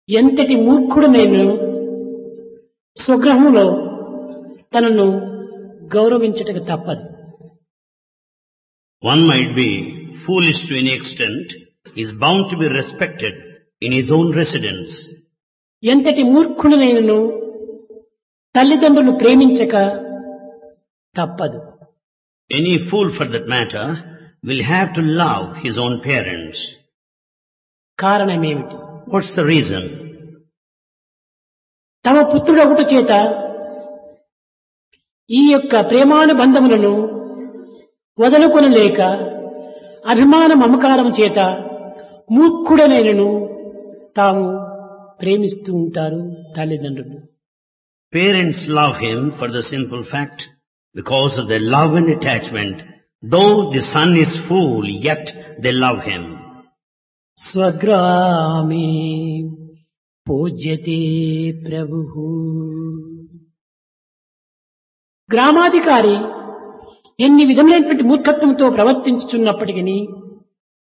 ఎంతటి మూర్ఖుడు నేను స్వగృహంలో తనను గౌరవించటకు తప్పదు. One might be foolish to any extent, is bound to be respected in his own residence. ఎంతటి మూర్ఖుడు నేను తల్లిదండ్రులు ప్రేమించక తప్పదు. Any fool for that matter will have to love his own parents. కారణమేమిటి? What's the reason? తమ పుత్రుడు ఒకటి చేత ఈ యొక్క ప్రేమానుబంధములను వదలుకొనలేక అభిమాన మమకారం చేత మూర్ఖుడనైనను తాము ప్రేమిస్తూ ఉంటారు తల్లిదండ్రులు. Parents love him for the simple fact, because of their love and attachment, though the son is fool, yet they love him. స్వగ్రామే పూజ్యతే ప్రభుః. గ్రామాధికారి ఎన్ని విధములైనటువంటి మూర్ఖత్వంతో ప్రవర్తించుతున్నప్పటికీ